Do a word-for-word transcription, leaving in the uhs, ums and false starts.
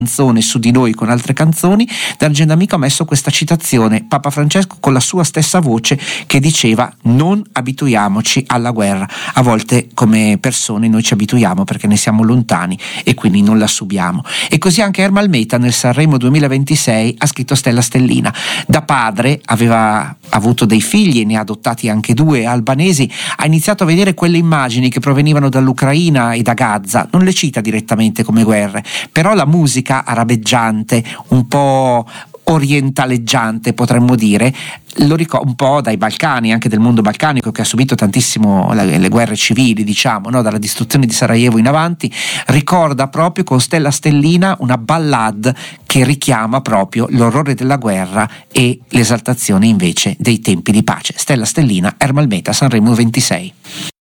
canzone su di noi con altre canzoni. Dargen D'Amico ha messo questa citazione, Papa Francesco con la sua stessa voce, che diceva: non abituiamoci alla guerra. A volte come persone noi ci abituiamo perché ne siamo lontani e quindi non la subiamo. E così anche Ermal Meta nel Sanremo duemilaventisei ha scritto Stella Stellina. Da padre aveva avuto dei figli e ne ha adottati anche due albanesi, ha iniziato a vedere quelle immagini che provenivano dall'Ucraina e da Gaza. Non le cita direttamente come guerre, però la musica arabeggiante, un po' orientaleggiante potremmo dire, lo ricorda un po' dai Balcani, anche del mondo balcanico, che ha subito tantissimo le, le guerre civili, diciamo, no? Dalla distruzione di Sarajevo in avanti. Ricorda proprio con Stella Stellina una ballad che richiama proprio l'orrore della guerra e l'esaltazione invece dei tempi di pace. Stella Stellina, Ermal Meta, Sanremo ventisei.